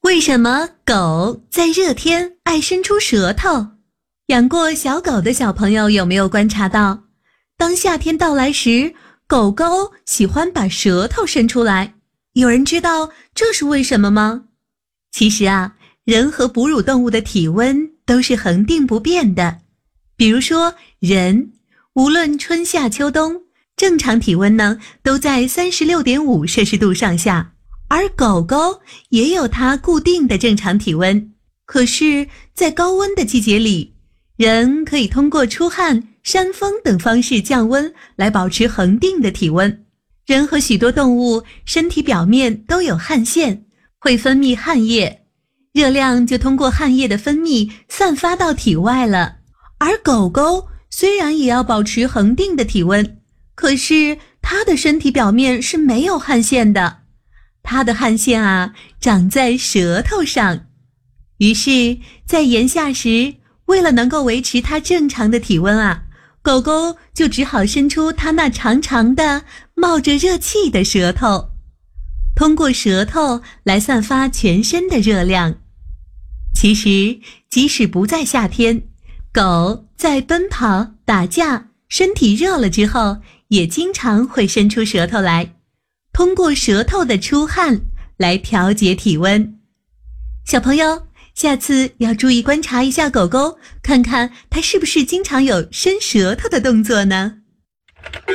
为什么狗在热天爱伸出舌头？养过小狗的小朋友有没有观察到，当夏天到来时，狗狗喜欢把舌头伸出来？有人知道这是为什么吗？其实啊，人和哺乳动物的体温都是恒定不变的。比如说人，无论春夏秋冬，正常体温呢都在 36.5 摄氏度上下，而狗狗也有它固定的正常体温。可是在高温的季节里，人可以通过出汗、扇风等方式降温来保持恒定的体温。人和许多动物身体表面都有汗腺，会分泌汗液，热量就通过汗液的分泌散发到体外了。而狗狗虽然也要保持恒定的体温，可是它的身体表面是没有汗腺的，它的汗腺啊长在舌头上。于是在炎夏时，为了能够维持它正常的体温啊，狗狗就只好伸出它那长长的冒着热气的舌头，通过舌头来散发全身的热量。其实即使不在夏天，狗在奔跑、打架、身体热了之后，也经常会伸出舌头来，通过舌头的出汗来调节体温。小朋友，下次要注意观察一下狗狗，看看它是不是经常有伸舌头的动作呢？